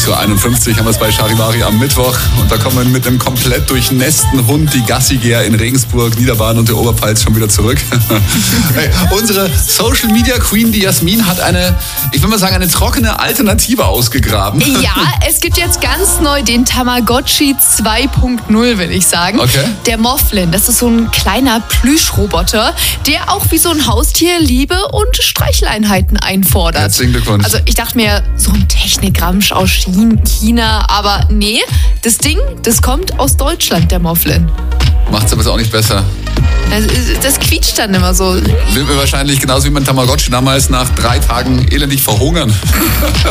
6.51 Uhr haben wir es bei Charivari am Mittwoch. Und da kommen wir mit einem komplett durchnässten Hund, die Gassigeher in Regensburg, Niederbayern und der Oberpfalz schon wieder zurück. Hey, unsere Social Media Queen, die Jasmin, hat eine trockene Alternative ausgegraben. Ja, es gibt jetzt ganz neu den Tamagotchi 2.0, will ich sagen. Okay. Der Moflin, das ist so ein kleiner Plüschroboter, der auch wie so ein Haustier Liebe und Streicheleinheiten einfordert. Herzlichen Glückwunsch. Also ich dachte mir, so ein Technikramsch aus China, aber nee, das Ding, das kommt aus Deutschland, der Moflin. Macht's aber auch nicht besser. Das quietscht dann immer so. Will mir wahrscheinlich genauso wie mein Tamagotchi damals nach 3 Tagen elendig verhungern.